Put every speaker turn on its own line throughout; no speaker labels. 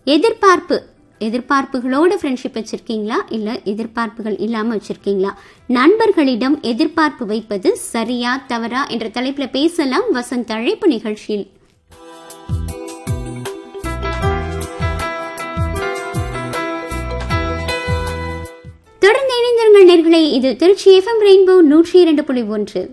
எதிர்பார்ப்பு, எதிர்பார்ப்புகளோட ஃப்ரெண்ட்ஷிப் வச்சிருக்கீங்களா இல்ல எதிர்பார்ப்புகள் இல்லாம வச்சிருக்கீங்களா? நண்பர்களிடம் எதிர்பார்ப்பு வைப்பது சரியா தவறா என்ற தலைப்புல பேசலாம் வசந்த் அழைப்பு நிகழ்ச்சியில். தொடர்ந்து இணைந்திருங்கள் நேயர்களே. இது Trichy FM rainbow 102.1.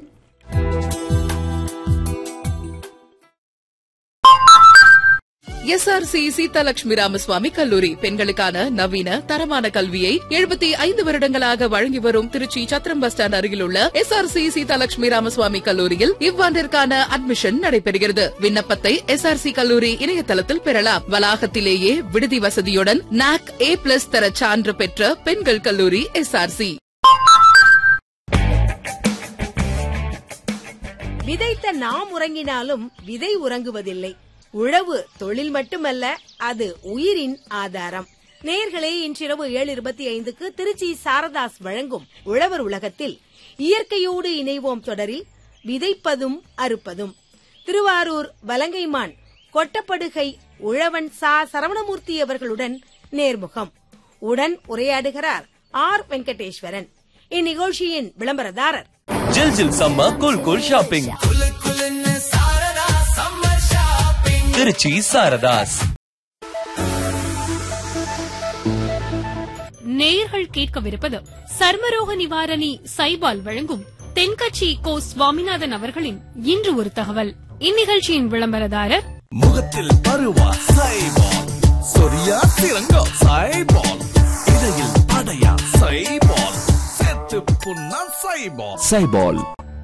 SRC Seethalakshmi Ramaswamy கல்லூரி பெண்களுக்கான நவீன தரமான கல்வியை 75 வருடங்களாக வழங்கி வரும் திருச்சி சத்திரம் பஸ் ஸ்டாண்ட் அருகில் உள்ள எஸ்ஆர்சி சீதாலட்சுமி ராமசுவாமி கல்லூரியில் இவ்வாண்டிற்கான அட்மிஷன் நடைபெறுகிறது. விண்ணப்பத்தை எஸ்ஆர்சி கல்லூரி இணையதளத்தில் பெறலாம். வளாகத்திலேயே விடுதி வசதியுடன் நாக் A+ தர சான்று பெற்ற பெண்கள் கல்லூரி எஸ்ஆர்சி.
விதைத்த நாம் உறங்கினாலும் விதை உறங்குவதில்லை. உழவு தொழில் மட்டுமல்ல, அது உயிரின் ஆதாரம். நேயர்களே, இன்றிரவு 7:25க்கு திருச்சி சாரதாஸ் வழங்கும் உழவர் உலகத்தில் இயற்கையோடு இணைவோம் தொடரில் விதைப்பதும் அறுப்பதும் திருவாரூர் வலங்கைமான் கொட்டப்படுகை உழவன் சா சரவணமூர்த்தி அவர்களுடன் நேர்முகம். உடன் உரையாடுகிறார் ஆர் வெங்கடேஸ்வரன். இந்நிகழ்ச்சியின் விளம்பரதாரர்
ஜில் ஜில் சம்ம cool cool shopping Trichy Saradhas.
நேயர்கள் கேட்கவிருப்பது சர்மரோக நிவாரணி சைபால் வழங்கும் தென்கட்சி கோ சுவாமிநாதன் அவர்களின் இன்று ஒரு தகவல். இந்நிகழ்ச்சியின் விளம்பரதாரர்
முகத்தில் பருவா சைபால், சொரியா திரங்கா சைபால், இடையில் அடையா சைபால், செத்து புண்ணா சைபால். சைபால்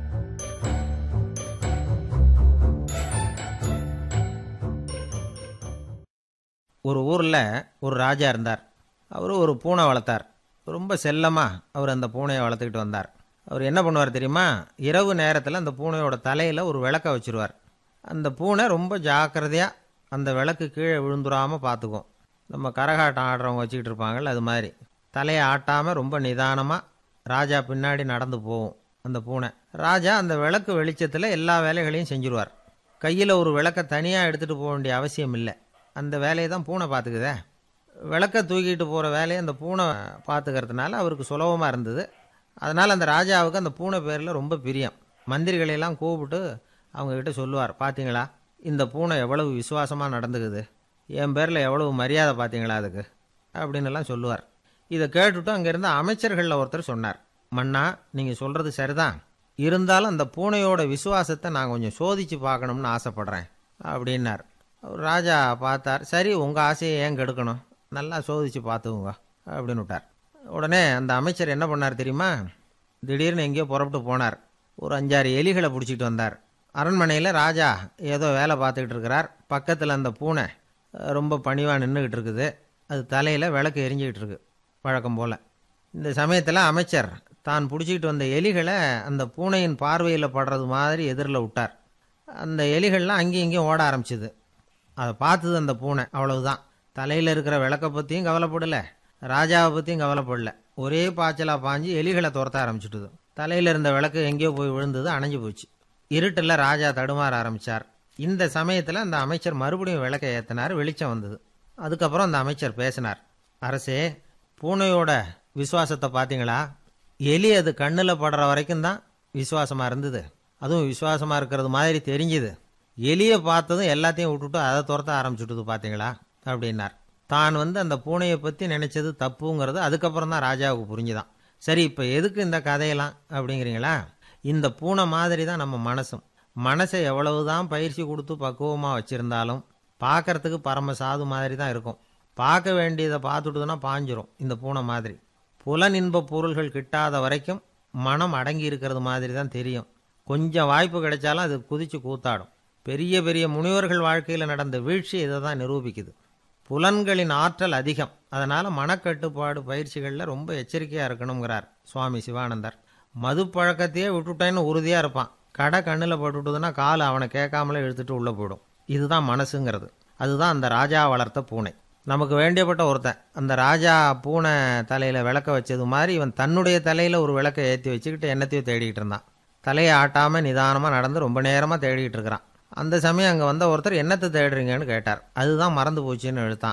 ஒரு ஊரில் ஒரு ராஜா இருந்தார். அவர் ஒரு பூனை வளர்த்தார். ரொம்ப செல்லமாக அவர் அந்த பூனையை வளர்த்துக்கிட்டு வந்தார். அவர் என்ன பண்ணுவார் தெரியுமா? இரவு நேரத்தில் அந்த பூனையோட தலையில் ஒரு விளக்கை வச்சுருவார். அந்த பூனை ரொம்ப ஜாக்கிரதையாக அந்த விளக்கு கீழே விழுந்துடாமல் பார்த்துக்கும். நம்ம கரகாட்டம் ஆடுறவங்க வச்சுக்கிட்டு இருப்பாங்கள்ல, அது மாதிரி தலையை ஆட்டாமல் ரொம்ப நிதானமாக ராஜா பின்னாடி நடந்து போகும் அந்த பூனை. ராஜா அந்த விளக்கு வெளிச்சத்தில் எல்லா வேலைகளையும் செஞ்சுருவார். கையில் ஒரு விளக்கை தனியாக எடுத்துகிட்டு போக வேண்டிய அவசியம் இல்லை. அந்த வேலையை தான் பூனை பார்த்துக்குதே. விளக்கை தூக்கிட்டு போகிற வேலையை அந்த பூனை பார்த்துக்கிறதுனால அவருக்கு சுலபமாக இருந்தது. அதனால் அந்த ராஜாவுக்கு அந்த பூனை பேரில் ரொம்ப பிரியம். மந்திரிகளையெல்லாம் கூப்பிட்டு அவங்கக்கிட்ட சொல்லுவார், பார்த்தீங்களா இந்த பூனை எவ்வளவு விசுவாசமாக நடந்துக்குது, என் பேரில் எவ்வளவு மரியாதை பார்த்தீங்களா அதுக்கு அப்படின்னுலாம் சொல்லுவார். இதை கேட்டுவிட்டு அங்கேருந்து அமைச்சர்களில் ஒருத்தர் சொன்னார், மன்னா நீங்கள் சொல்கிறது சரிதான், இருந்தாலும் அந்த பூனையோட விசுவாசத்தை நான் கொஞ்சம் சோதித்து பார்க்கணும்னு ஆசைப்பட்றேன் அப்படின்னார். ராஜா பார்த்தார், சரி உங்கள் ஆசையை ஏன் கெடுக்கணும், நல்லா சோதித்து பார்த்துக்குங்க அப்படின்னு விட்டார். உடனே அந்த அமைச்சர் என்ன பண்ணார் தெரியுமா? திடீர்னு எங்கேயோ புறப்பட்டு போனார். ஒரு 5-6 எலிகளை பிடிச்சிட்டு வந்தார். அரண்மனையில் ராஜா ஏதோ வேலை பார்த்துக்கிட்டு இருக்கிறார். பக்கத்தில் அந்த பூனை ரொம்ப பணிவாக நின்றுக்கிட்டு இருக்குது. அது தலையில் விளக்கு எரிஞ்சிக்கிட்டு இருக்கு வழக்கம் போல். இந்த சமயத்தில் அமைச்சர் தான் பிடிச்சிக்கிட்டு வந்த எலிகளை அந்த பூனையின் பார்வையில் படுறது மாதிரி எதிரில் விட்டார். அந்த எலிகள்லாம் அங்கேயும் இங்கேயும் ஓட ஆரம்பிச்சிது. அதை பார்த்தது அந்த பூனை, அவ்வளவுதான். தலையில் இருக்கிற விளக்கை பற்றியும் கவலைப்படலை, ராஜாவை பற்றியும் கவலைப்படலை. ஒரே பாய்ச்சலாக பாஞ்சு எலிகளை துரத்த ஆரம்பிச்சுட்டுது. தலையில் இருந்த விளக்கு எங்கேயோ போய் விழுந்தது, அணைஞ்சு போச்சு. இருட்டில் ராஜா தடுமாற ஆரம்பித்தார். இந்த சமயத்தில் அந்த அமைச்சர் மறுபடியும் விளக்கை ஏற்றினார். வெளிச்சம் வந்தது. அதுக்கப்புறம் அந்த அமைச்சர் பேசினார், அரசே பூனையோட விசுவாசத்தை பார்த்தீங்களா? எலி அது கண்ணில் படுற வரைக்கும் தான் விசுவாசமாக இருந்தது. அதுவும் விசுவாசமாக இருக்கிறது மாதிரி தெரிஞ்சுது. எலியை பார்த்ததும் எல்லாத்தையும் விட்டுட்டு அதை துரத்த ஆரம்பிச்சுட்டுது பார்த்தீங்களா அப்படின்னார். தான் அந்த பூனையை பற்றி நினைச்சது தப்புங்கிறது அதுக்கப்புறம் தான் ராஜாவுக்கு புரிஞ்சுதான். சரி, இப்போ எதுக்கு இந்த கதையெல்லாம் அப்படிங்கிறீங்களா? இந்த பூனை மாதிரி தான் நம்ம மனசும். மனசை எவ்வளவு தான் பயிற்சி கொடுத்து பக்குவமாக வச்சுருந்தாலும் பார்க்கறதுக்கு பரம சாது மாதிரி தான் இருக்கும். பார்க்க வேண்டியதை பார்த்துட்டுதுன்னா பாஞ்சிரும். இந்த பூனை மாதிரி புலன் இன்ப பொருள்கள் கிட்டாத வரைக்கும் மனம் அடங்கி இருக்கிறது மாதிரி தான் தெரியும். கொஞ்சம் வாய்ப்பு கிடைச்சாலும் அது குதித்து கூத்தாடும். பெரிய பெரிய முனிவர்கள் வாழ்க்கையில் நடந்த வீழ்ச்சி இதை தான் நிரூபிக்குது. புலன்களின் ஆற்றல் அதிகம். அதனால் மனக்கட்டுப்பாடு பயிற்சிகளில் ரொம்ப எச்சரிக்கையாக இருக்கணுங்கிறார் சுவாமி சிவானந்தர். மது பழக்கத்தையே விட்டுட்டேன்னு உறுதியாக இருப்பான். கடை கண்ணில் பட்டுட்டுதுன்னா கால் அவனை கேட்காமலே இழுத்துட்டு உள்ளே போயிடும். இதுதான் மனசுங்கிறது. அதுதான் அந்த ராஜா வளர்த்த பூனை. நமக்கு வேண்டியப்பட்ட ஒருத்தன் அந்த ராஜா பூனை தலையில் விளக்க வச்சது மாதிரி இவன் தன்னுடைய தலையில் ஒரு விளக்கை ஏற்றி வச்சுக்கிட்டு என்னத்தையும் தேடிக்கிட்டு இருந்தான். தலையை ஆட்டாமல் நிதானமாக நடந்து ரொம்ப நேரமாக தேடிக்கிட்டு இருக்கிறான். அந்த சமயம் அங்கே வந்த ஒருத்தர் என்னத்தை தேடுறீங்கன்னு கேட்டார். அதுதான் மறந்து போச்சுன்னு எழுத்தான்.